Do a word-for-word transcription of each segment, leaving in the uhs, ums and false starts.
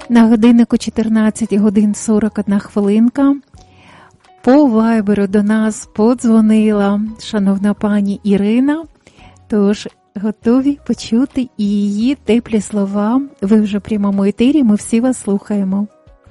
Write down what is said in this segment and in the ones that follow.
На годиннику чотирнадцять годин сорок одна хвилинка. По вайберу до нас подзвонила шановна пані Ірина, тож готові почути і її теплі слова. Ви вже в прямому етері, ми всі вас слухаємо.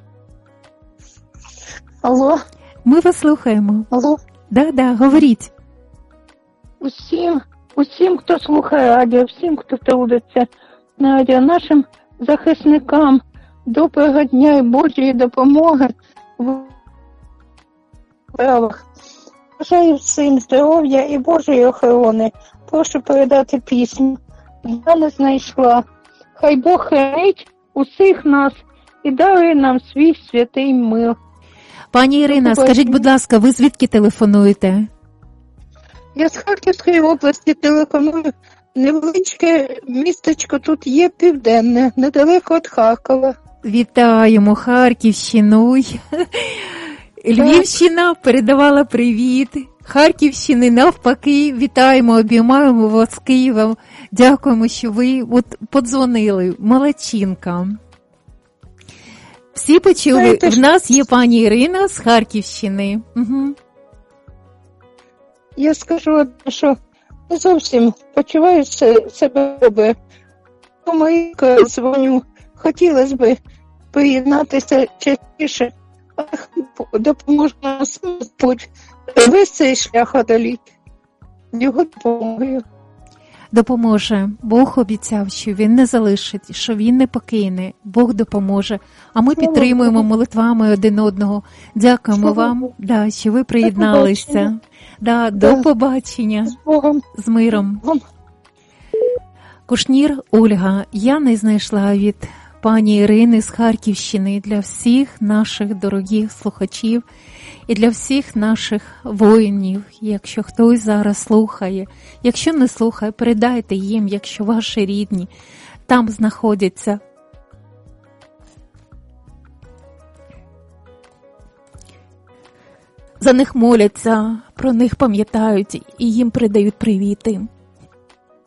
Алло? Ми вас слухаємо. Алло? Да-да, говоріть. Усім, усім, хто слухає радіо, всім, хто трудиться на радіо, нашим захисникам доброго дня і Божої допомоги в справах. Бажаю всім здоров'я і Божої охорони. Прошу передати пісню. Я не знайшла. Хай Бог хранить усіх нас і дарує нам свій святий мир. Пані Ірина, скажіть, будь ласка, ви звідки телефонуєте? Я з Харківської області телефоную. Невеличке містечко тут є південне, недалеко від Харкова. Вітаємо Харківщину. Львівщина передавала привіт. Харківщини навпаки. Вітаємо, обіймаємо вас з Києвом. Дякуємо, що ви от подзвонили. Молодчинка. Всі почули, Знаєте, в нас є пані Ірина з Харківщини. Угу. Я скажу, що не зовсім почуваю себе добре. Тому дзвоню, хотілося б приєднатися частіше, а допоможе нам Господь весь цей шлях одоліти. Його допомогою. Допоможе. Бог обіцяв, що Він не залишить, що Він не покине. Бог допоможе. А ми підтримуємо молитвами один одного. Дякуємо вам, да, що ви приєдналися. Да, до Да. побачення. З Богом. З миром. Богом. Кушнір Ольга. Я не знайшла від пані Ірини з Харківщини для всіх наших дорогих слухачів і для всіх наших воїнів. Якщо хтось зараз слухає, якщо не слухає, передайте їм, якщо ваші рідні там знаходяться. За них моляться, про них пам'ятають і їм передають привіти.